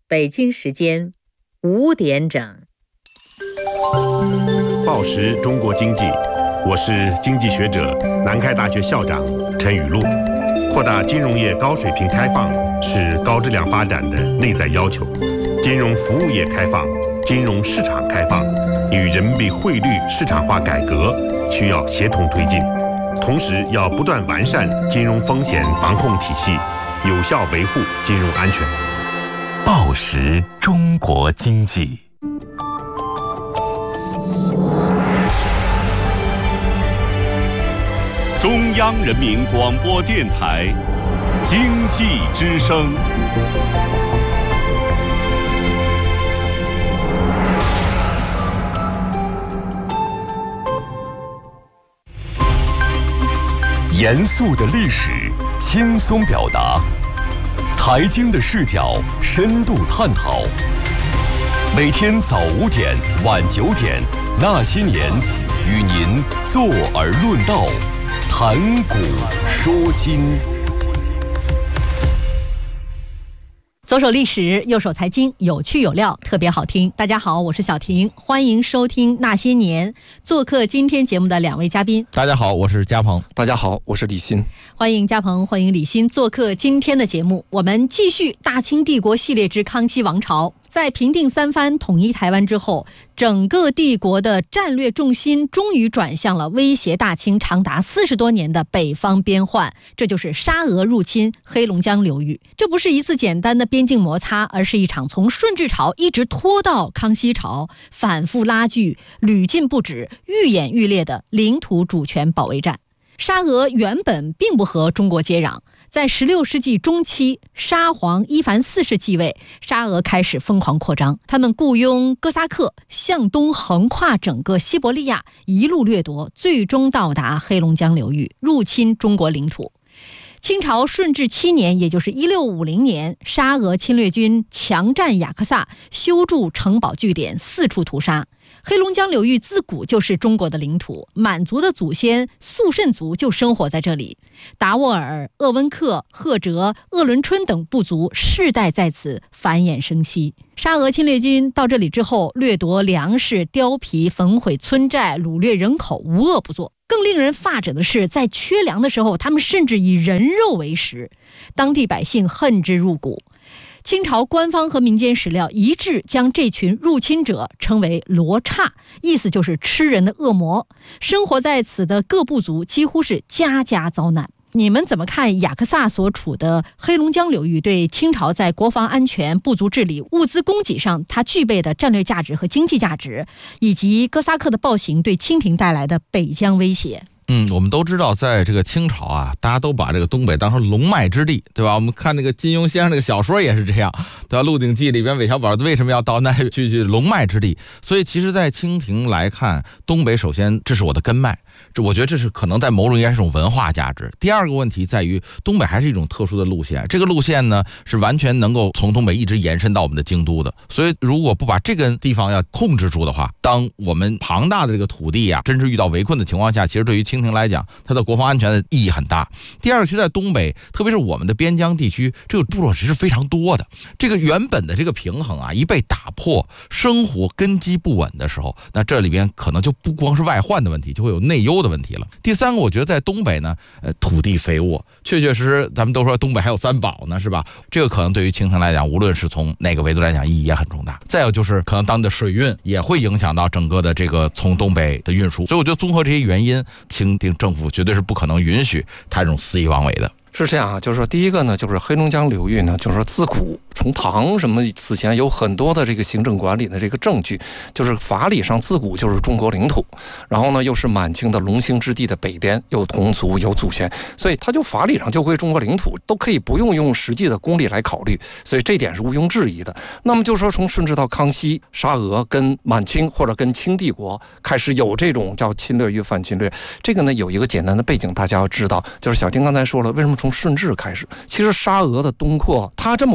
北京时间5点整。 报时中国经济，我是经济学者、南开大学校长陈雨露。扩大金融业高水平开放是高质量发展的内在要求。金融服务业开放、金融市场开放与人民币汇率市场化改革需要协同推进，同时要不断完善金融风险防控体系，有效维护金融安全。 报时中国经济。 中央人民广播电台经济之声。 严肃的历史，轻松表达；财经的视角，深度探讨。每天早5点，晚9点，那些年，与您坐而论道，谈古说今。 左手历史，右手财经，有趣有料，特别好听。大家好，我是小婷，欢迎收听那些年。做客今天节目的2位嘉宾。 大家好，我是嘉鹏。 大家好，我是李欣。 欢迎嘉鹏，欢迎李欣做客今天的节目。我们继续大清帝国系列之康熙王朝。在平定三藩、统一台湾之后，整个帝国的战略重心终于转向了威胁大清长达40多年的北方边患，这就是沙俄入侵黑龙江流域。这不是一次简单的边境摩擦，而是一场从顺治朝一直拖到康熙朝，反复拉锯、屡禁不止、愈演愈烈的领土主权保卫战。沙俄原本并不和中国接壤，在16世纪中期，沙皇伊凡4世继位，沙俄开始疯狂扩张。他们雇佣哥萨克向东横跨整个西伯利亚，一路掠夺，最终到达黑龙江流域，入侵中国领土。清朝顺治7年，也就是1650年，沙俄侵略军强占雅克萨，修筑城堡据点，四处屠杀。黑龙江流域自古就是中国的领土，满族的祖先肃慎族就生活在这里，达斡尔、鄂温克、赫哲、鄂伦春等部族世代在此繁衍生息。沙俄侵略军到这里之后，掠夺粮食、貂皮，焚毁村寨，掳掠人口，无恶不作。更令人发指的是，在缺粮的时候，他们甚至以人肉为食，当地百姓恨之入骨。清朝官方和民间史料一致将这群入侵者称为罗刹，意思就是吃人的恶魔。生活在此的各部族几乎是家家遭难。你们怎么看雅克萨所处的黑龙江流域对清朝在国防安全、部族治理、物资供给上它具备的战略价值和经济价值，以及哥萨克的暴行对清廷带来的北疆威胁？ 我们都知道，在这个清朝啊，大家都把这个东北当成龙脉之地，对吧？我们看那个金庸先生那个小说也是这样，对吧？《鹿鼎记》里边韦小宝为什么要到那去龙脉之地？所以其实在清廷来看，东北首先这是我的根脉，我觉得这是可能在某种意义上是一种文化价值。第二个问题在于，东北还是一种特殊的路线，这个路线呢是完全能够从东北一直延伸到我们的京都的。所以如果不把这个地方要控制住的话，当我们庞大的这个土地啊真是遇到围困的情况下，其实对于清廷来讲，它的国防安全的意义很大。第二个，其实在东北，特别是我们的边疆地区，这个部落其实非常多的，这个原本的这个平衡啊一被打破，生活根基不稳的时候，那这里边可能就不光是外患的问题，就会有内忧的问题了。第三个，我觉得在东北呢，土地肥沃，确确实实咱们都说东北还有三宝呢，是吧？这个可能对于清廷来讲，无论是从哪个维度来讲，意义也很重大。再有就是可能当地的水运也会影响到整个的这个从东北的运输，所以我觉得综合这些原因，清廷政府绝对是不可能允许他这种肆意妄为的。 是这样啊，就是说第一个呢，就是黑龙江流域呢，就是说自古从唐什么此前有很多的这个行政管理的这个证据，就是法理上自古就是中国领土，然后呢又是满清的龙兴之地的北边，有同族有祖先，所以它就法理上就归中国领土，都可以不用实际的功利来考虑，所以这点是毋庸置疑的。那么就说从顺治到康熙，沙俄跟满清或者跟清帝国开始有这种叫侵略与反侵略，这个呢有一个简单的背景大家要知道，就是小丁刚才说了，为什么从顺治开始，其实沙俄的东扩它这么扩呢，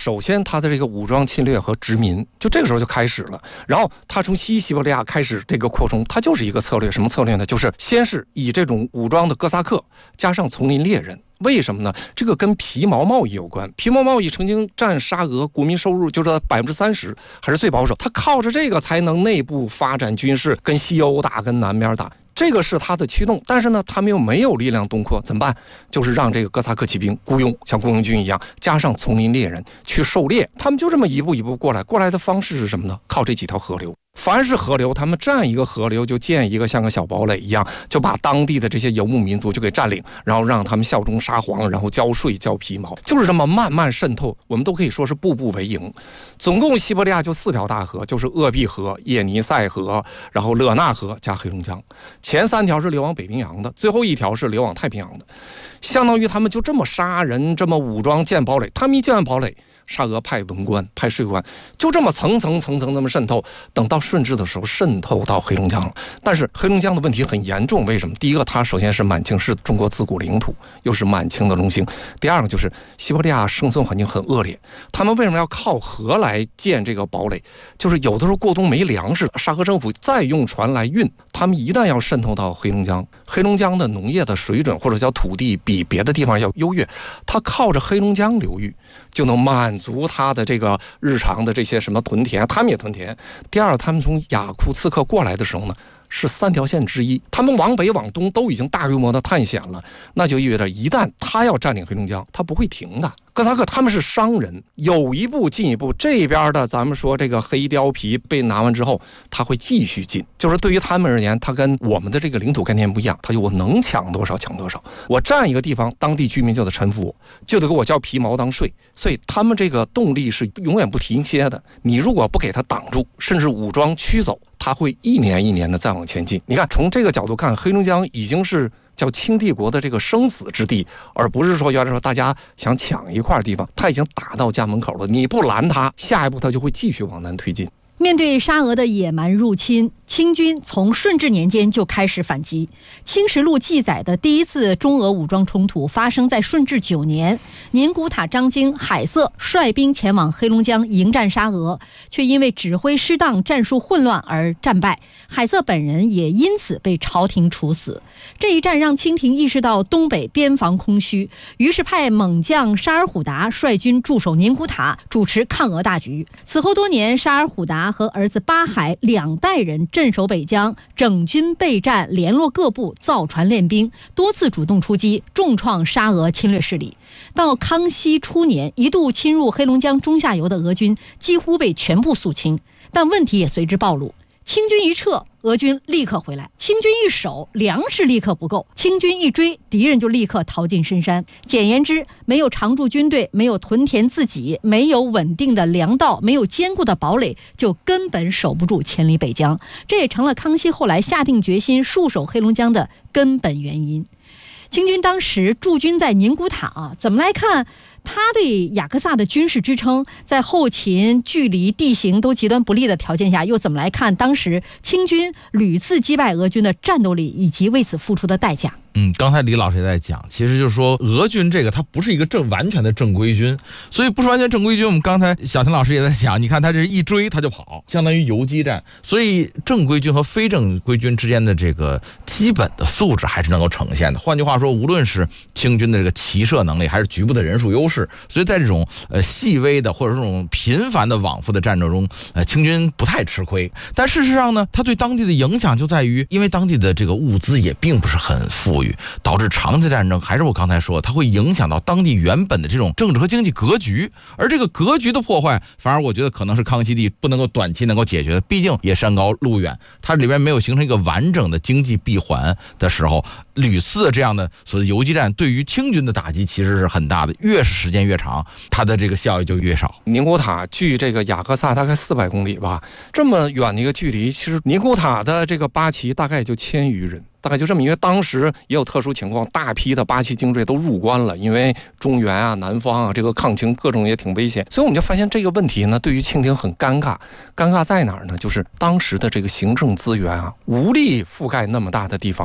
首先他的这个武装侵略和殖民，就这个时候就开始了。然后他从西西伯利亚开始这个扩充，他就是一个策略，什么策略呢？就是先是以这种武装的哥萨克加上丛林猎人。为什么呢？这个跟皮毛贸易有关。皮毛贸易曾经占沙俄国民收入就是30%，还是最保守。他靠着这个才能内部发展军事，跟西欧打，跟南边打。这个是他的驱动，但是呢，他们又没有力量东扩，怎么办？就是让这个哥萨克骑兵雇佣，像雇佣军一样，加上丛林猎人去狩猎。他们就这么一步一步过来。过来的方式是什么呢？靠这几条河流。凡是河流，他们占一个河流就建一个像个小堡垒一样，就把当地的这些游牧民族就给占领，然后让他们效忠沙皇，然后交税交皮毛，就是这么慢慢渗透。我们都可以说是步步为营。总共西伯利亚就4条大河，就是鄂毕河、叶尼塞河，然后勒纳河加黑龙江。前3条是流往北冰洋的，最后1条是流往太平洋的。相当于他们就这么杀人，这么武装建堡垒。他们一建完堡垒，沙俄派文官派税官，就这么层层那么渗透。等到顺治的时候，渗透到黑龙江了。但是黑龙江的问题很严重，为什么？第一个，它首先是满清是中国自古领土，又是满清的荣兴。第二个就是西伯利亚生存环境很恶劣，他们为什么要靠河来建这个堡垒？就是有的时候过冬没粮食，沙俄政府再用船来运。他们一旦要渗透到黑龙江，黑龙江的农业的水准或者叫土地比别的地方要优越，它靠着黑龙江流域就能满足它的这个日常的这些什么屯田，他们也屯田。第二，他们从雅库茨克过来的时候呢，是3条线之一，他们往北往东都已经大规模的探险了，那就意味着一旦他要占领黑龙江，他不会停的。哥萨克他们是商人，有一步进一步，这边的咱们说这个黑貂皮被拿完之后，他会继续进，就是对于他们而言，他跟我们的这个领土概念不一样，他就我能抢多少抢多少，我占一个地方，当地居民就得臣服我，就得给我交皮毛当税，所以他们这个动力是永远不停歇的。你如果不给他挡住，甚至武装驱走，他会一年一年的再往前进。你看，从这个角度看，黑龙江已经是叫清帝国的这个生死之地，而不是说原来说大家想抢一块地方，他已经打到家门口了，你不拦他，下一步他就会继续往南推进。 面对沙俄的野蛮入侵，清军从顺治年间就开始反击。清实录记载的第一次中俄武装冲突发生在顺治9年，宁古塔张京、海瑟率兵前往黑龙江迎战沙俄，却因为指挥失当、战术混乱而战败，海瑟本人也因此被朝廷处死。这一战让清廷意识到东北边防空虚，于是派猛将沙尔虎达率军驻守宁古塔，主持抗俄大局。此后多年，沙尔虎达和儿子巴海2代人镇守北疆，整军备战，联络各部，造船练兵，多次主动出击，重创沙俄侵略势力。到康熙初年，一度侵入黑龙江中下游的俄军几乎被全部肃清，但问题也随之暴露。清军一撤，俄军立刻回来；清军一守，粮食立刻不够；清军一追，敌人就立刻逃进深山。简言之，没有常驻军队，没有屯田自给，没有稳定的粮道，没有坚固的堡垒，就根本守不住千里北疆。这也成了康熙后来下定决心戍守黑龙江的根本原因。清军当时驻军在宁古塔怎么来看他对雅克萨的军事支撑，在后勤、距离、地形都极端不利的条件下，又怎么来看当时清军屡次击败俄军的战斗力以及为此付出的代价？ 刚才李老师也在讲，其实就是说俄军这个它不是一个完全的正规军，所以不是完全正规军。我们刚才小田老师也在讲，你看他这一追他就跑，相当于游击战，所以正规军和非正规军之间的这个基本的素质还是能够呈现的。换句话说，无论是清军的这个骑射能力，还是局部的人数优势，所以在这种细微的或者这种频繁的往复的战斗中，清军不太吃亏。但事实上呢，它对当地的影响就在于，因为当地的这个物资也并不是很富裕，导致长期战争，还是我刚才说，它会影响到当地原本的这种政治和经济格局。而这个格局的破坏，反而我觉得可能是康熙帝不能够短期能够解决的。毕竟也山高路远，它里边没有形成一个完整的经济闭环的时候，屡次这样的所谓游击战对于清军的打击其实是很大的，越是时间越长，它的这个效益就越少。 宁古塔距这个雅克萨大概400公里吧，这么远的一个距离，其实宁古塔的这个八旗大概就1000余人。大概就这么，因为当时也有特殊情况，大批的八旗精锐都入关了，因为中原啊、南方啊，这个抗清各种也挺危险，所以我们就发现这个问题呢，对于清廷很尴尬。尴尬在哪儿呢？就是当时的这个行政资源啊，无力覆盖那么大的地方。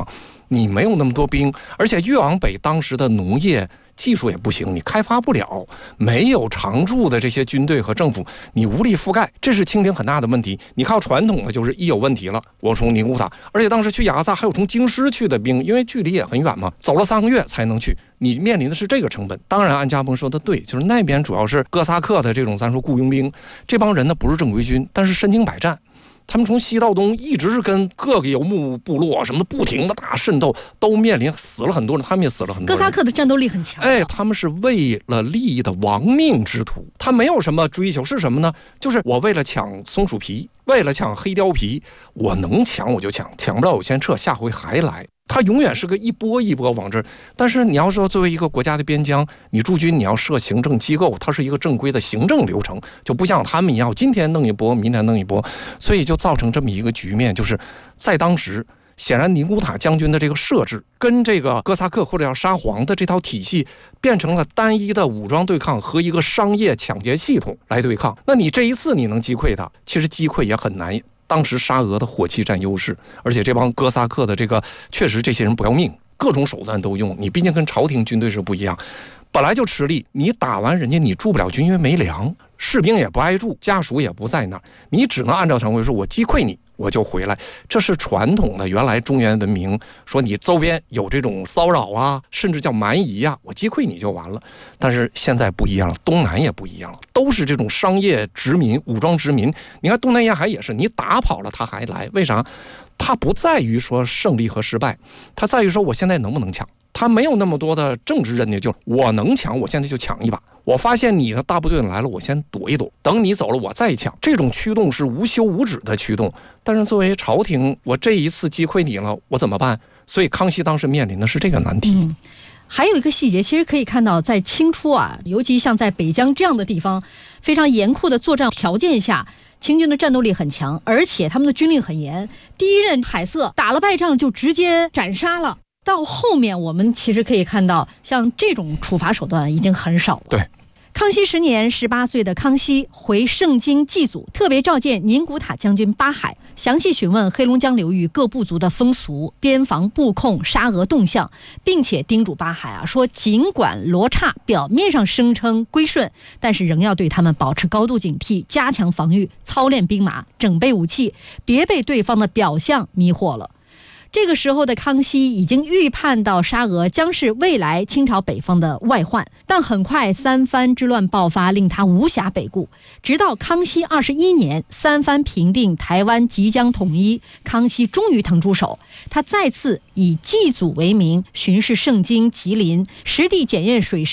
你没有那么多兵，而且越往北当时的农业技术也不行，你开发不了，没有常驻的这些军队和政府，你无力覆盖，这是清廷很大的问题。你靠传统的就是一有问题了，我从宁古塔，而且当时去雅各萨还有从京师去的兵，因为距离也很远嘛，走了3个月才能去，你面临的是这个成本。当然安家崩说的对，就是那边主要是哥萨克的这种咱说雇佣兵，这帮人呢不是正规军，但是身经百战，他们从西到东一直是跟各个游牧部落什么的不停的打渗透，都面临死了很多人，他们也死了很多人。 哥萨克的战斗力很强， 他们是为了利益的亡命之徒，他没有什么追求，是什么呢？就是我为了抢松鼠皮，为了抢黑貂皮，我能抢我就抢，抢不了我先撤，下回还来。它永远是个一波一波往这儿，但是你要说作为一个国家的边疆，你驻军你要设行政机构，它是一个正规的行政流程，就不像他们一样今天弄一波明天弄一波，所以就造成这么一个局面，就是在当时显然宁古塔将军的这个设置跟这个哥萨克或者叫沙皇的这套体系变成了单一的武装对抗和一个商业抢劫系统来对抗。那你这一次你能击溃他，其实击溃也很难。当时沙俄的火器占优势，而且这帮哥萨克的这个确实这些人不要命，各种手段都用，你毕竟跟朝廷军队是不一样，本来就吃力，你打完人家你驻不了军，因为没粮，士兵也不爱住，家属也不在那儿，你只能按照常规说，我击溃你我就回来。这是传统的原来中原文明，说你周边有这种骚扰啊，甚至叫蛮夷啊，我击溃你就完了。但是现在不一样了，东南也不一样了，都是这种商业殖民、武装殖民。你看东南沿海也是，你打跑了他还来，为啥？他不在于说胜利和失败，他在于说我现在能不能抢。他没有那么多的政治任务，就我能抢，我现在就抢一把。我发现你的大部队来了，我先躲一躲，等你走了我再抢。这种驱动是无休无止的驱动。但是作为朝廷，我这一次击溃你了，我怎么办？所以康熙当时面临的是这个难题。 还有一个细节，其实可以看到，在清初啊，尤其像在北疆这样的地方，非常严酷的作战条件下，清军的战斗力很强，而且他们的军令很严。第一任海瑟打了败仗就直接斩杀了。到后面我们其实可以看到，像这种处罚手段已经很少了。 对。 康熙10年，18岁的康熙回盛京祭祖，特别召见宁古塔将军巴海，详细询问黑龙江流域各部族的风俗、边防布控、沙俄动向，并且叮嘱巴海说，尽管罗刹表面上声称归顺，但是仍要对他们保持高度警惕，加强防御，操练兵马，整备武器，别被对方的表象迷惑了。这个时候的康熙已经预判到沙俄将是未来清朝北方的外患，但很快三藩之乱爆发，令他无暇北顾。直到康熙21年，三藩平定，台湾即将统一，康熙终于腾出手，他再次以祭祖为名巡视盛京、吉林，实地检验水